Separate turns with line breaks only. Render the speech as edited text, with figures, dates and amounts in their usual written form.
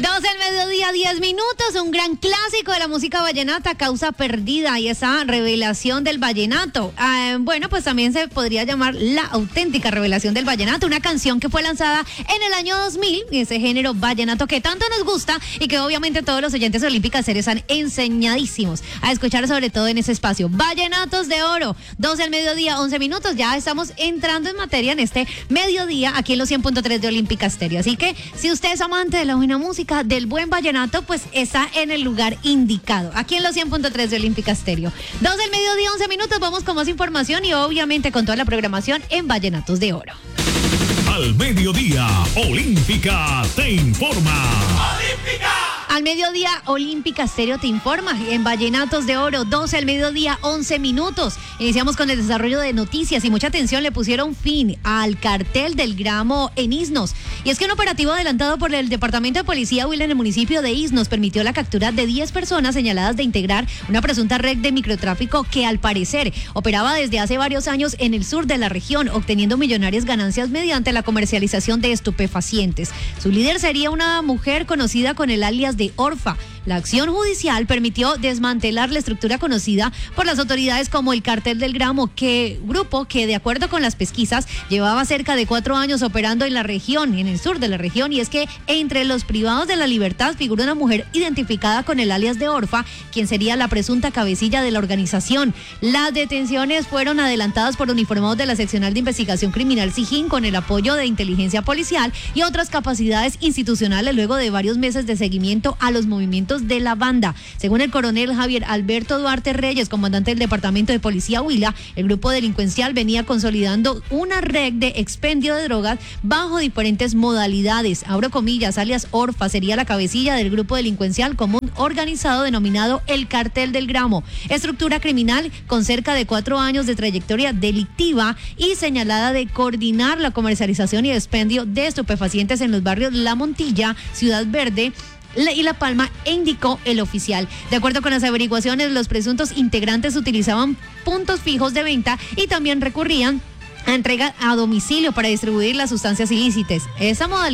12 del mediodía, 10 minutos, un gran clásico de la música vallenata, Causa Perdida, y esa revelación del vallenato. Bueno, pues también se podría llamar la auténtica revelación del vallenato, una canción que fue lanzada en el año 2000, y ese género vallenato que tanto nos gusta y que obviamente todos los oyentes de Olímpica Estéreo están enseñadísimos a escuchar, sobre todo en ese espacio. Vallenatos de Oro, 12 del mediodía, 11 minutos, ya estamos entrando en materia en este mediodía aquí en los 100.3 de Olímpica Estéreo. Así que si usted es amante de la buena música, del buen vallenato, pues está en el lugar indicado, aquí en los 100.3 de Olímpica Estéreo. 2 del mediodía, 11 minutos, vamos con más información y obviamente con toda la programación en Vallenatos de Oro.
Al mediodía, Olímpica te informa. ¡Olímpica!
Al mediodía, Olímpica Estéreo te informa en Vallenatos de Oro, 12 al mediodía, 11 minutos. Iniciamos con el desarrollo de noticias y mucha atención, le pusieron fin al cartel del gramo en Isnos. Y es que un operativo adelantado por el Departamento de Policía Huila en el municipio de Isnos permitió la captura de 10 personas señaladas de integrar una presunta red de microtráfico que al parecer operaba desde hace varios años en el sur de la región, obteniendo millonarias ganancias mediante la comercialización de estupefacientes. Su líder sería una mujer conocida con el alias de Orfa. La acción judicial permitió desmantelar la estructura conocida por las autoridades como el Cartel del Gramo, grupo que, de acuerdo con las pesquisas, llevaba cerca de 4 años operando en la región, en el sur de la región, y es que entre los privados de la libertad figura una mujer identificada con el alias de Orfa, quien sería la presunta cabecilla de la organización. Las detenciones fueron adelantadas por uniformados de la Seccional de Investigación Criminal SIJIN con el apoyo de inteligencia policial y otras capacidades institucionales luego de varios meses de seguimiento a los movimientos de la banda. Según el coronel Javier Alberto Duarte Reyes, comandante del Departamento de Policía Huila, el grupo delincuencial venía consolidando una red de expendio de drogas bajo diferentes modalidades. Abro comillas, alias Orfa sería la cabecilla del grupo delincuencial común organizado denominado el Cartel del Gramo, estructura criminal con cerca de 4 años de trayectoria delictiva y señalada de coordinar la comercialización y expendio de estupefacientes en los barrios La Montilla, Ciudad Verde y La Palma, indicó el oficial. De acuerdo con las averiguaciones, los presuntos integrantes utilizaban puntos fijos de venta y también recurrían a entrega a domicilio para distribuir las sustancias ilícitas. Esa modalidad